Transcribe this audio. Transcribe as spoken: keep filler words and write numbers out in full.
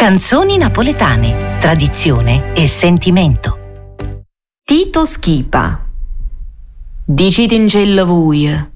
Canzoni napoletane, tradizione e sentimento. Tito Schipa. Dicite in cielo voi,